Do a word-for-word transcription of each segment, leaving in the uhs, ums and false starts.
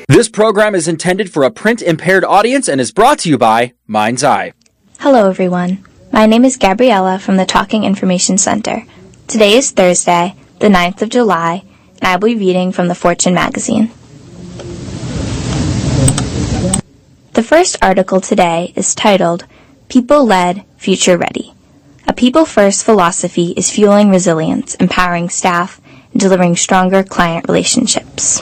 This program is intended for a print-impaired audience and is brought to you by Mind's Eye. Hello, everyone. My name is Gabriella from the Talking Information Center. Today is Thursday, the ninth of July, and I will be reading from the Fortune magazine. The first article today is titled, People-Led, Future-Ready. A people-first philosophy is fueling resilience, empowering staff, and delivering stronger client relationships.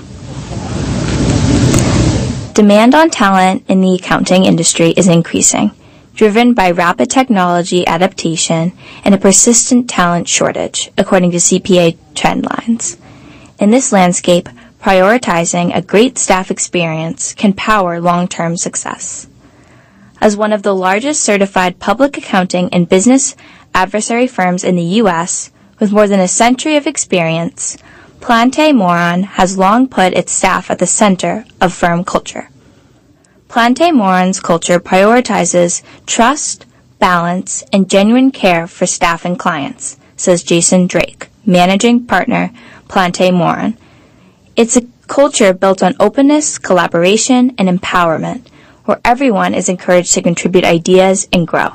Demand on talent in the accounting industry is increasing, driven by rapid technology adaptation and a persistent talent shortage, according to C P A Trendlines. In this landscape, prioritizing a great staff experience can power long-term success. As one of the largest certified public accounting and business advisory firms in the U S, with more than a century of experience, Plante Moran has long put its staff at the center of firm culture. Plante Moran's culture prioritizes trust, balance, and genuine care for staff and clients, says Jason Drake, managing partner, Plante Moran. It's a culture built on openness, collaboration, and empowerment, where everyone is encouraged to contribute ideas and grow.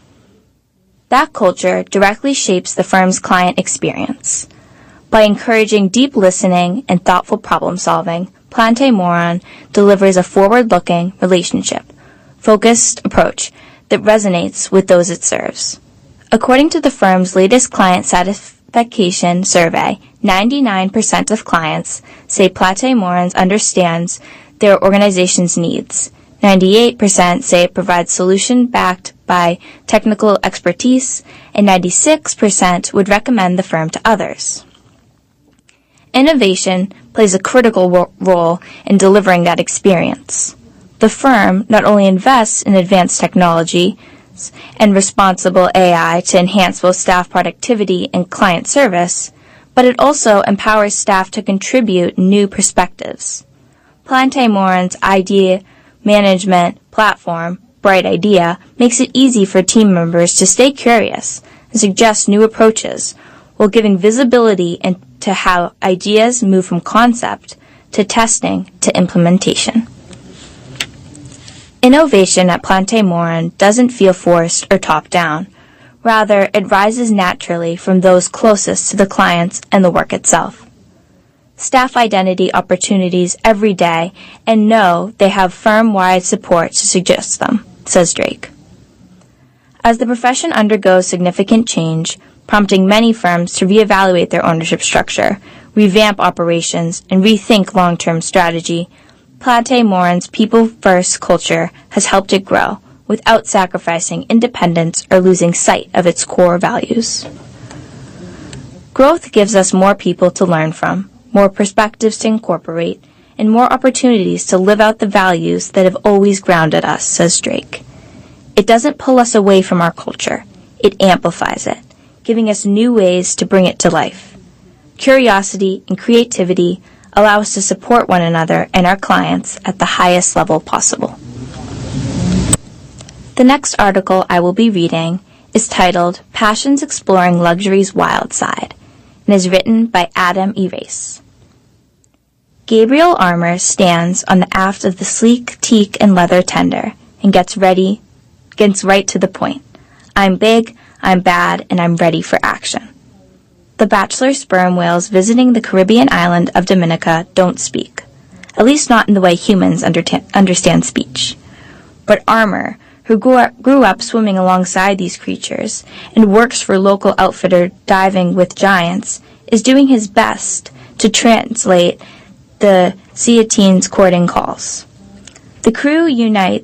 That culture directly shapes the firm's client experience. By encouraging deep listening and thoughtful problem-solving, Plante Moran delivers a forward-looking, relationship-focused approach that resonates with those it serves. According to the firm's latest client satisfaction survey, ninety-nine percent of clients say Plante Moran understands their organization's needs. ninety-eight percent say it provides solution backed by technical expertise, and ninety-six percent would recommend the firm to others. Innovation plays a critical ro- role in delivering that experience. The firm not only invests in advanced technology and responsible A I to enhance both staff productivity and client service, but it also empowers staff to contribute new perspectives. Plante Moran's idea management platform, Bright Idea, makes it easy for team members to stay curious and suggest new approaches, while giving visibility into how ideas move from concept to testing to implementation. Innovation at Plante Moran doesn't feel forced or top-down. Rather, it rises naturally from those closest to the clients and the work itself. Staff identity opportunities every day and know they have firm-wide support to suggest them, says Drake. As the profession undergoes significant change, prompting many firms to reevaluate their ownership structure, revamp operations, and rethink long-term strategy, Plante Moran's people-first culture has helped it grow without sacrificing independence or losing sight of its core values. Growth gives us more people to learn from, more perspectives to incorporate, and more opportunities to live out the values that have always grounded us, says Drake. It doesn't pull us away from our culture. It amplifies it, giving us new ways to bring it to life. Curiosity and creativity allow us to support one another and our clients at the highest level possible. The next article I will be reading is titled Passions Exploring Luxury's Wild Side and is written by Adam Erase. Gabriel Armour stands on the aft of the sleek teak and leather tender and gets ready, gets right to the point. I'm big, I'm bad, and I'm ready for action. The bachelor sperm whales visiting the Caribbean island of Dominica don't speak, at least not in the way humans underta- understand speech. But Armour, who grew up, grew up swimming alongside these creatures and works for local outfitter Diving with Giants, is doing his best to translate the sea teens' courting calls. The crew unite